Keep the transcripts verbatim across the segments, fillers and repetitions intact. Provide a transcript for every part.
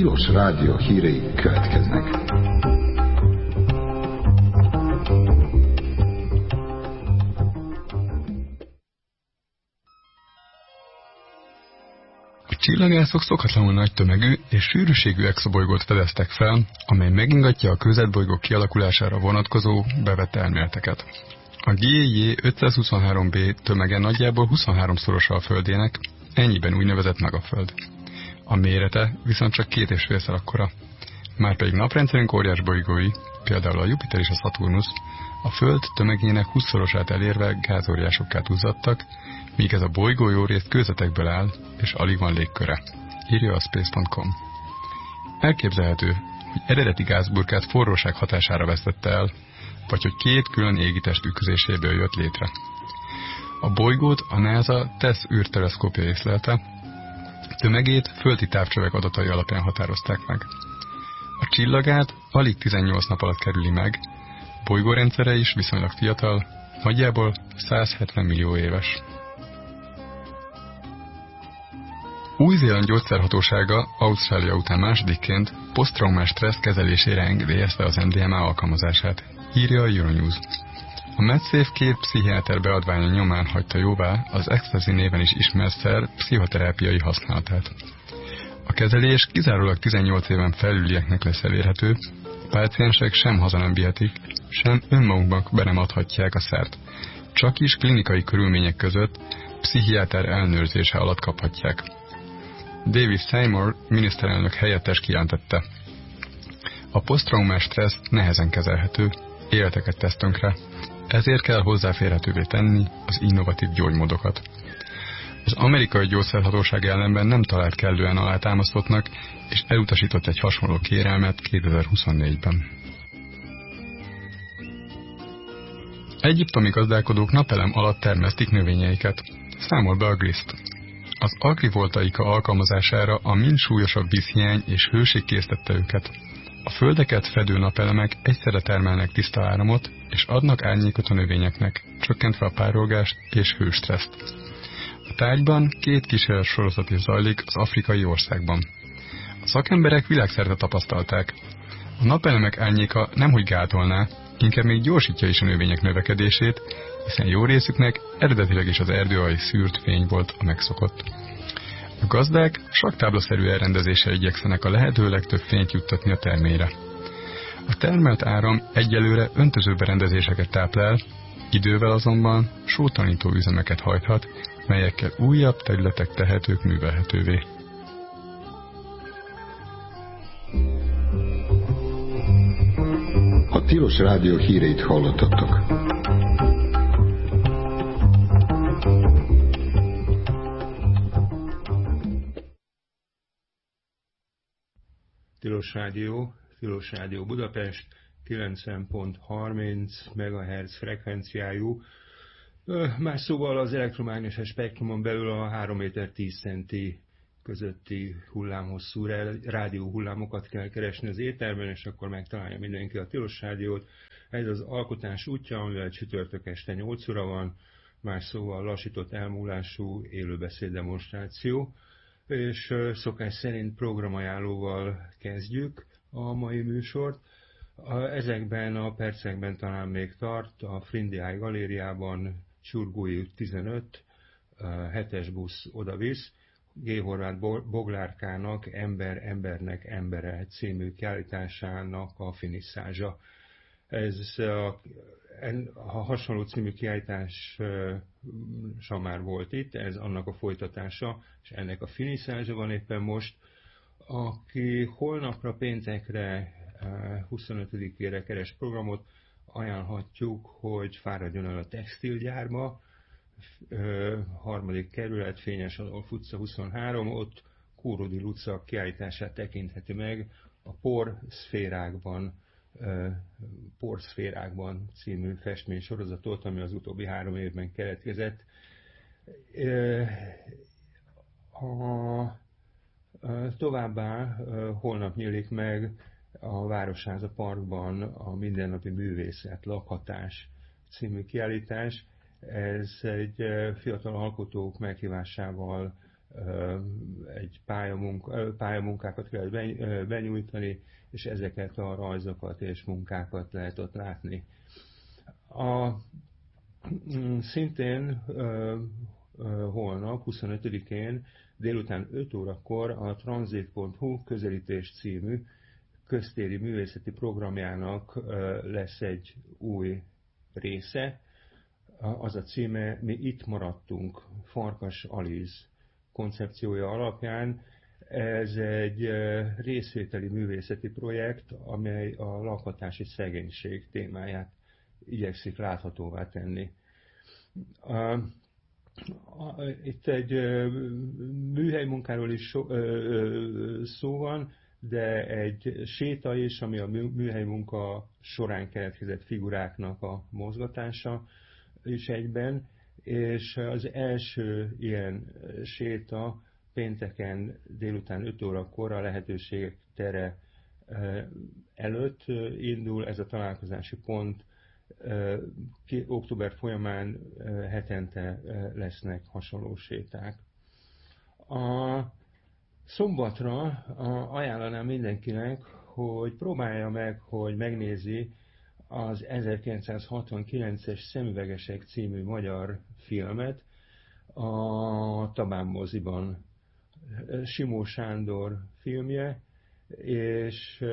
Tilos Rádió hírei következnek. A csillagászok szokatlanul nagy tömegű és sűrűségű exobolygót fedeztek fel, amely megingatja a közelbolygók kialakulására vonatkozó bevett elméleteket. A G J ötszázhuszonhárom b tömege nagyjából huszonháromszorosa a Földének, ennyiben úgynevezett megaföld. A mérete viszont csak két és félszer akkora. Márpedig naprendszerünk óriás bolygói, például a Jupiter és a Szaturnusz, a Föld tömegének húszszorosát elérve gázóriásokká duzzadtak, míg ez a bolygó jó részt kőzetekből áll, és alig van légköre, írja a space pont com. Elképzelhető, hogy eredeti gázburkát forróság hatására vesztette el, vagy hogy két külön égitest ütközéséből jött létre. A bolygót a NASA TESS űrteleszkópja észlelte, tömegét földi távcsövek adatai alapján határozták meg. A csillagát alig tizennyolc nap alatt kerüli meg, bolygórendszere is viszonylag fiatal, nagyjából százhetven millió éves. Új-Zéland gyógyszerhatósága Ausztrália után másodikként posztraumás stressz kezelésére engedélyezte az M D M A alkalmazását, írja a Euronews. A MedSafe két pszichiáter beadványa nyomán hagyta jóvá az Ecstasy néven is ismert szer pszichoterápiai használatát. A kezelés kizárólag tizennyolc éven felülieknek lesz elérhető, a páciensek sem haza nem vihetik, sem önmaguknak be nem adhatják a szert. Csak is klinikai körülmények között pszichiáter ellenőrzése alatt kaphatják. David Seymour miniszterelnök helyettes kijelentette: a posztraumás stressz nehezen kezelhető, életeket tesz tönkre, ezért kell hozzáférhetővé tenni az innovatív gyógymódokat. Az amerikai gyógyszerhatóság ellenben nem talált kellően alátámasztottnak, és elutasított egy hasonló kérelmet kétezer-huszonnégyben. Egyiptomi gazdálkodók napelem alatt termesztik növényeiket. Számol be a griszt. Az agrivoltaika alkalmazására a mind súlyosabb vízhiány és hőség késztette őket. A földeket fedő napelemek egyszerre termelnek tiszta áramot, és adnak árnyékot a növényeknek, csökkentve a párolgást és hőstresszt. A tárgyban két kísérlet sorozat is zajlik az afrikai országban. A szakemberek világszerte tapasztalták. A napelemek árnyéka nemhogy gátolná, inkább még gyorsítja is a növények növekedését, hiszen jó részüknek eredetileg is az erdőalj szűrt fény volt a megszokott. A gazdák sakktáblaszerű elrendezéssel igyekszenek a lehető legtöbb fényt juttatni a terményre. A termelt áram egyelőre öntözőberendezéseket táplál, idővel azonban sótanító üzemeket hajthat, melyekkel újabb területek tehetők művelhetővé. A Tilos Rádió híreit hallottatok. Tilos Rádió, Tilos Rádió Budapest, kilencven pont harminc megahertz frekvenciájú. Más szóval az elektromágneses spektrumon belül a három méter tíz centi közötti hullámhosszú rádió hullámokat kell keresni az éterben, és akkor megtalálja mindenki a Tilos Rádiót. Ez az alkotás útja, amivel csütörtök este nyolc óra van, más szóval lassított elmúlású élőbeszéd demonstráció. És szokás szerint programajánlóval kezdjük a mai műsort. Ezekben a percekben talán még tart a Frindiáj galériában Csurgói tizenöt, hetes busz oda-visz, G. Horváth Boglárkának Ember embernek embere című kiállításának a finisszázsa. Ez a, a hasonló című kiállítás sem már volt itt, ez annak a folytatása, és ennek a finisszázsa van éppen most. Aki holnapra, péntekre, huszonötödikére keres programot, ajánlhatjuk, hogy fáradjon el a textilgyárba, harmadik kerület, Fényes Adolf utca huszonhárom, ott Kóródi Luca kiállítását tekintheti meg a Porszférákban, Porszférákban című festménysorozatot, ami az utóbbi három évben keletkezett. A, továbbá holnap nyílik meg a Városháza Parkban a Mindennapi Művészet, Lakhatás című kiállítás. Ez egy fiatal alkotók meghívásával egy pályamunka, pályamunkákat kellett benyújtani, és ezeket a rajzokat és munkákat lehet ott látni. A, szintén holnap, huszonötödikén délután öt órakor a transit pont hu közelítés című köztéri művészeti programjának lesz egy új része. Az a címe Mi itt maradtunk, Farkas Aliz koncepciója alapján. Ez egy részvételi művészeti projekt, amely a lakhatási szegénység témáját igyekszik láthatóvá tenni. Itt egy műhelymunkáról is szó van, de egy séta is, ami a műhelymunka során keletkezett figuráknak a mozgatása is egyben, és az első ilyen séta pénteken délután öt órakor a lehetőségek tere előtt indul. Ez a találkozási pont. Október folyamán hetente lesznek hasonló séták. A szombatra ajánlanám mindenkinek, hogy próbálja meg, hogy megnézi az ezerkilencszázhatvankilences Szemüvegesek című magyar filmet a Tabán moziban. Simó Sándor filmje, és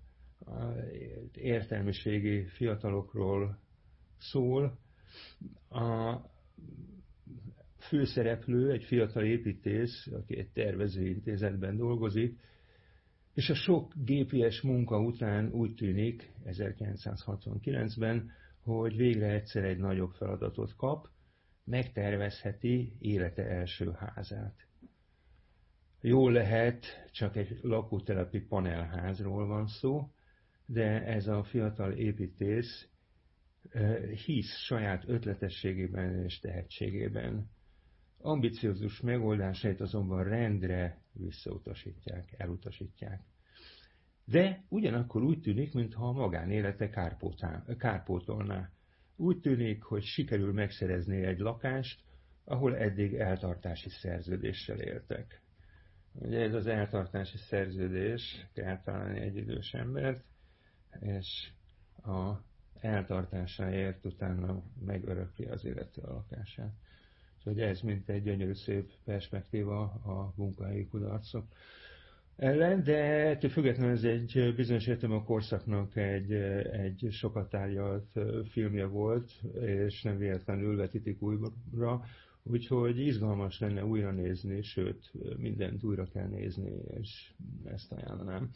értelmiségi fiatalokról szól. A főszereplő egy fiatal építész, aki egy tervezőintézetben dolgozik, és a sok gé pé es munka után úgy tűnik ezerkilencszázhatvankilencben, hogy végre egyszer egy nagyobb feladatot kap, megtervezheti élete első házát. Jól lehet, csak egy lakótelepi panelházról van szó, de ez a fiatal építész hisz saját ötletességében és tehetségében. Ambiciózus megoldásait azonban rendre visszautasítják, elutasítják. De ugyanakkor úgy tűnik, mintha a magánélete kárpótolná. Úgy tűnik, hogy sikerül megszerezni egy lakást, ahol eddig eltartási szerződéssel éltek. Ugye ez az eltartási szerződés, kell találni egy idős embert, és a eltartásáért utána megörökli az illető a lakását. Úgyhogy ez mint egy gyönyörű szép perspektíva a munkahelyi kudarcok ellen, de ettől függetlenül ez egy bizonyos értelemben a korszaknak egy, egy sokat tárgyalt filmje volt, és nem véletlenül vetítik újra, úgyhogy izgalmas lenne újra nézni, sőt, mindent újra kell nézni, és ezt ajánlanám.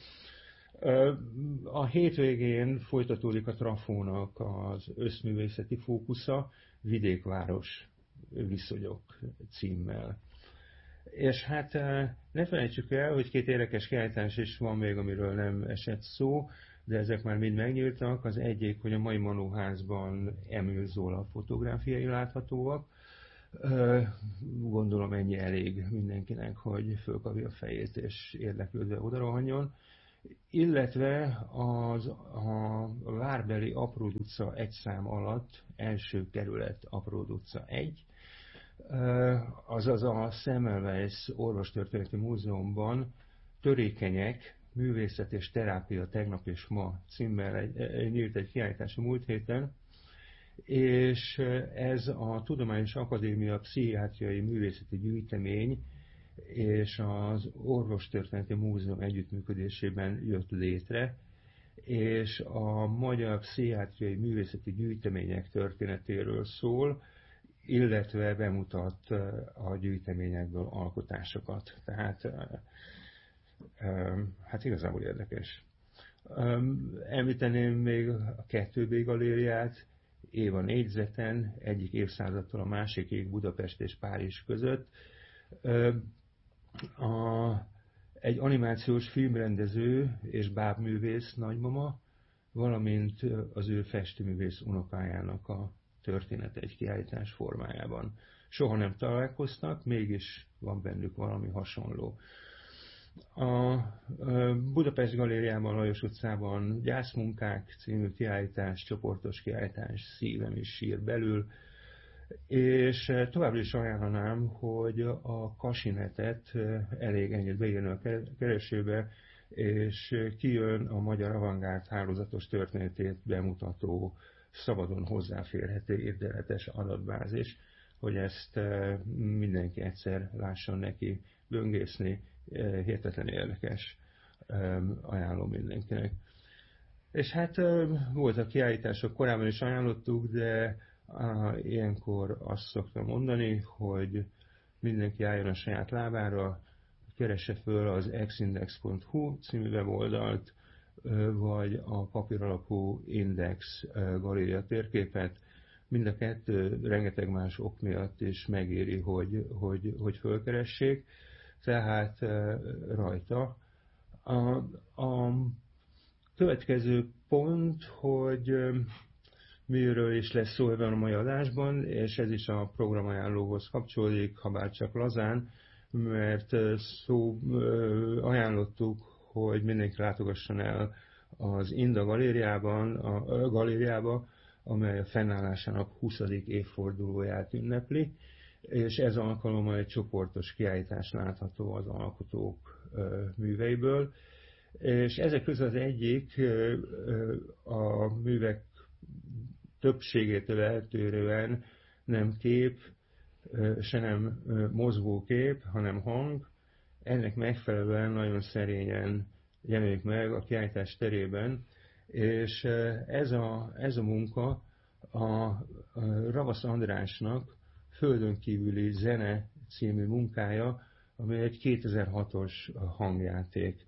A hétvégén folytatódik a Trafónak az összművészeti fókusza, Vidékváros viszonyok címmel. És hát ne felejtsük el, hogy két érdekes kiállítás is van még, amiről nem esett szó, de ezek már mind megnyíltak. Az egyik, hogy a mai Manóházban Emil Zola fotográfiái láthatóak. Gondolom ennyi elég mindenkinek, hogy fölkapja a fejét és érdeklődve odarohanjon. Illetve az, a Várbeli Apród utca egy szám alatt, első kerület Apród utca egy, azaz a Semmelweis Orvostörténeti Múzeumban Törékenyek, művészet és terápia tegnap és ma címmel egy, egy, nyílt egy kiállítás a múlt héten, és ez a Tudományos Akadémia Pszichiátriai Művészeti Gyűjtemény és az Orvostörténeti Múzeum együttműködésében jött létre, és a magyar pszichiátriai művészeti gyűjtemények történetéről szól, illetve bemutat a gyűjteményekből alkotásokat. Tehát hát igazából érdekes. Említeném még a kettő bé galériát, Éva négyzeten, egyik évszázadtól a másikig Budapest és Párizs között. A, egy animációs filmrendező és bábművész nagymama, valamint az ő festőművész unokájának a története egy kiállítás formájában. Soha nem találkoztak, mégis van bennük valami hasonló. A Budapest Galériában, Lajos utcában Gyászmunkák című kiállítás, csoportos kiállítás, Szívem is sír belül. És továbbra is ajánlanám, hogy a Kasinetet elég ennyit beírni a keresőbe, és kijön a Magyar Avantgárd hálózatos történetét bemutató, szabadon hozzáférhető érdeletes adatbázis, hogy ezt mindenki egyszer lásson neki böngészni, hihetetlen érdekes, ajánlom mindenkinek. És hát voltak kiállítások, korábban is ajánlottuk, de ilyenkor azt szoktam mondani, hogy mindenki álljon a saját lábára, keresse föl az exindex pont hu című weboldalt, vagy a papíralapú Index galéria térképet. Mind a kettő rengeteg más ok miatt is megéri, hogy, hogy, hogy fölkeressék. Tehát rajta. A, a következő pont, hogy miről is lesz szó ebben a mai adásban, és ez is a programajánlóhoz kapcsolódik, ha bár csak lazán, mert szó ajánlottuk, hogy mindenki látogasson el az Inda galériában, a galériába, amely a fennállásának huszadik évfordulóját ünnepli, és ez alkalommal egy csoportos kiállítás látható az alkotók műveiből. És ezek közül az egyik a művek többségétől eltérően nem kép, se nem mozgókép, hanem hang. Ennek megfelelően nagyon szerényen jelenik meg a kiállítás terében, és ez a, ez a munka a Ravasz Andrásnak Földön kívüli zene című munkája, ami egy kétezer-hatos hangjáték.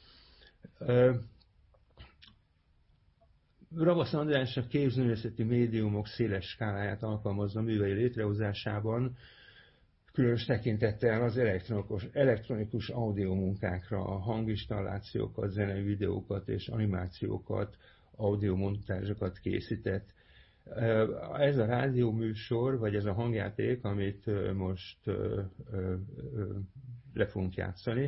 Ravasz András a képzőművészeti médiumok széles skáláját alkalmazza művei létrehozásában, különös tekintettel az elektronikus, elektronikus audiomunkákra, a hanginstallációkat, zenei videókat és animációkat, audiomontázsokat készített. Ez a rádióműsor, vagy ez a hangjáték, amit most le fogunk játszani,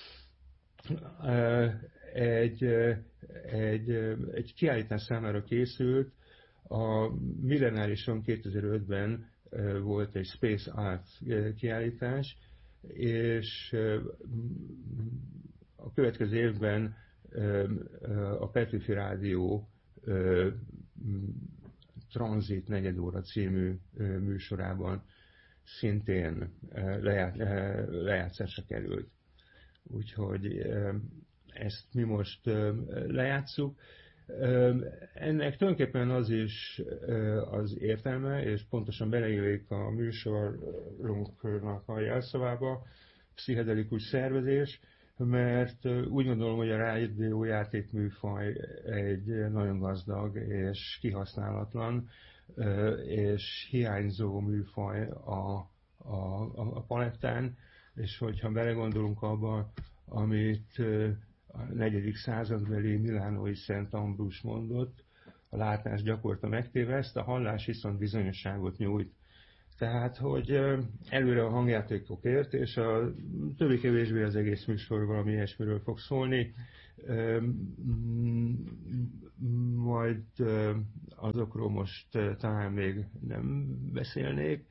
egy, egy, egy kiállítás számára készült. A Millenárison kétezer-ötben volt egy Space Art kiállítás, és a következő évben a Petőfi Rádió Transit negyedóra című műsorában szintén lejátszásra került. Úgyhogy ezt mi most lejátsszuk. Ennek tulajdonképpen az is az értelme, és pontosan beleillik a műsorunknak a jelszavába, pszichedelikus szervezés, mert úgy gondolom, hogy a rádiójáték műfaj egy nagyon gazdag és kihasználatlan és hiányzó műfaj a, a, a palettán, és hogyha belegondolunk abba, amit a negyedik századbeli milánói Szent Ambrus mondott, a látás gyakorta megtéveszt, a hallás viszont bizonyosságot nyújt. Tehát, hogy előre a hangjátékokért, és a többé-kevésbé az egész műsor valami ilyesmiről fog szólni, majd azokról most talán még nem beszélnék.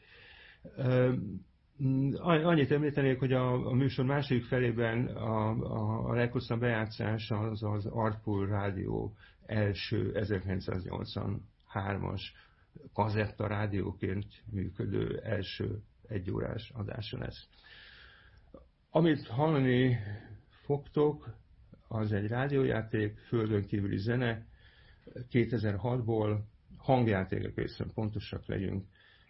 Annyit említenék, hogy a, a műsor második felében a, a, a leghosszabb bejátszás az az Artpool Rádió első ezerkilencszáznyolcvanhármas kazetta rádióként működő első egyórás adása lesz. Amit hallani fogtok, az egy rádiójáték, Földön kívüli zene, kétezer-hatból, hangjáték, egészen pontosak legyünk.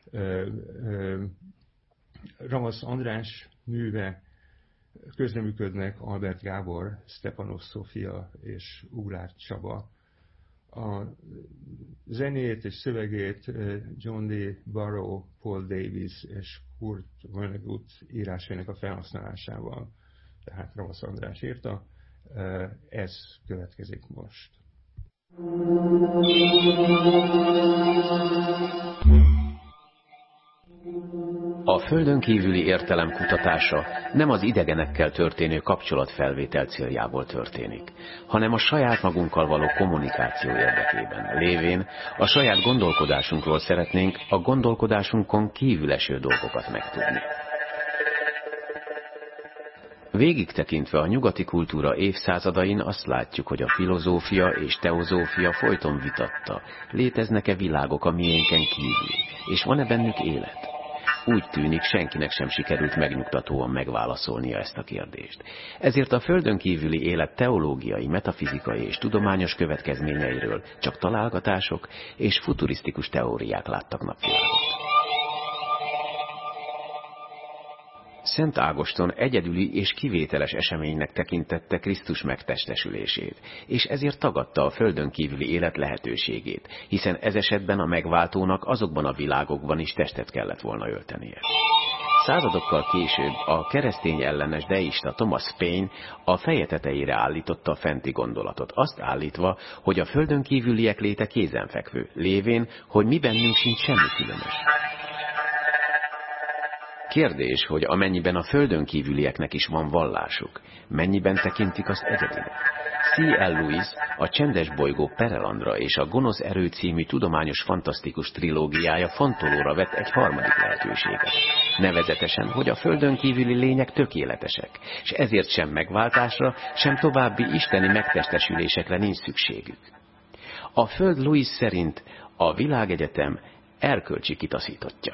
Ravasz András műve, közreműködnek Albert Gábor, Stepanov Szófia és Uglár Csaba. A zenét és szövegét John D. Barrow, Paul Davies és Kurt Vonnegut írásainak a felhasználásával, tehát Ravasz András írta. Ez következik most. A földön kívüli értelem kutatása nem az idegenekkel történő kapcsolatfelvétel céljából történik, hanem a saját magunkkal való kommunikáció érdekében, lévén a saját gondolkodásunkról szeretnénk a gondolkodásunkon kívül eső dolgokat megtudni. Végig tekintve a nyugati kultúra évszázadain azt látjuk, hogy a filozófia és teozófia folyton vitatta, léteznek-e világok a miénken kívül, és van-e bennük élet? Úgy tűnik, senkinek sem sikerült megnyugtatóan megválaszolnia ezt a kérdést. Ezért a földön kívüli élet teológiai, metafizikai és tudományos következményeiről csak találgatások és futurisztikus teóriák láttak napvilágot. Szent Ágoston egyedüli és kivételes eseménynek tekintette Krisztus megtestesülését, és ezért tagadta a földön kívüli élet lehetőségét, hiszen ez esetben a megváltónak azokban a világokban is testet kellett volna öltenie. Századokkal később a keresztény ellenes deista Thomas Paine a feje tetejére állította a fenti gondolatot, azt állítva, hogy a földön kívüliek léte kézenfekvő, lévén, hogy mi bennünk sincs semmi különös. Kérdés, hogy amennyiben a földön kívülieknek is van vallásuk, mennyiben tekintik azt egyedinek? C L Lewis a Csendes bolygó Perelandra és a Gonosz erő című tudományos fantasztikus trilógiája fontolóra vett egy harmadik lehetőséget. Nevezetesen, hogy a földön kívüli lények tökéletesek, és ezért sem megváltásra, sem további isteni megtestesülésekre nincs szükségük. A Föld Lewis szerint a világegyetem erkölcsi kitaszítottja.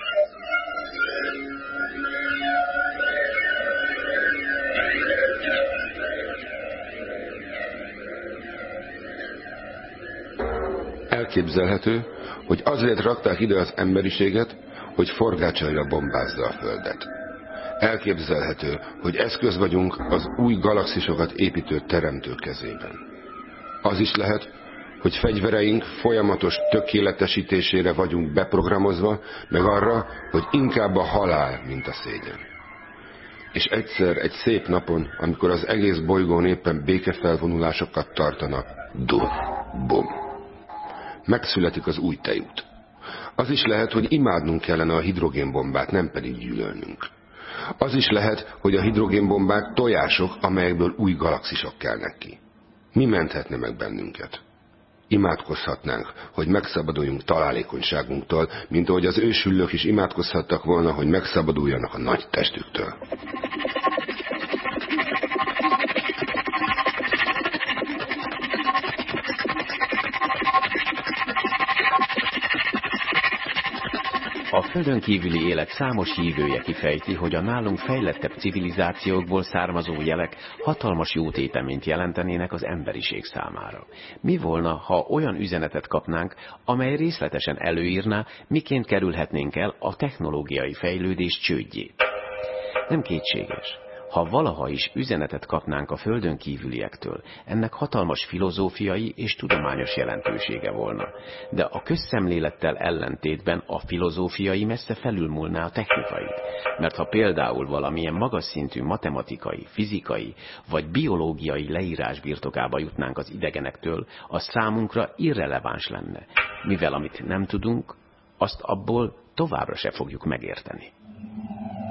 Elképzelhető, hogy azért rakták ide az emberiséget, hogy forgácsaira bombázza a Földet. Elképzelhető, hogy eszköz vagyunk az új galaxisokat építő teremtő kezében. Az is lehet, hogy fegyvereink folyamatos tökéletesítésére vagyunk beprogramozva, meg arra, hogy inkább a halál, mint a szégyen. És egyszer egy szép napon, amikor az egész bolygón éppen békefelvonulásokat tartanak, dum, bum. Megszületik az új tejút. Az is lehet, hogy imádnunk kellene a hidrogénbombát, nem pedig gyűlölnünk. Az is lehet, hogy a hidrogénbombák tojások, amelyekből új galaxisok kelnek ki. Mi menthetne meg bennünket? Imádkozhatnánk, hogy megszabaduljunk találékonyságunktól, mint ahogy az ősüllők is imádkozhattak volna, hogy megszabaduljanak a nagy testüktől. A földön kívüli élet számos hívője kifejti, hogy a nálunk fejlettebb civilizációkból származó jelek hatalmas jótéteményt jelentenének az emberiség számára. Mi volna, ha olyan üzenetet kapnánk, amely részletesen előírná, miként kerülhetnénk el a technológiai fejlődés csődjét? Nem kétséges. Ha valaha is üzenetet kapnánk a földön kívüliektől, ennek hatalmas filozófiai és tudományos jelentősége volna. De a közszemlélettel ellentétben a filozófiai messze felülmúlná a technikait. Mert ha például valamilyen magas szintű matematikai, fizikai vagy biológiai leírás birtokába jutnánk az idegenektől, az számunkra irreleváns lenne, mivel amit nem tudunk, azt abból továbbra se fogjuk megérteni.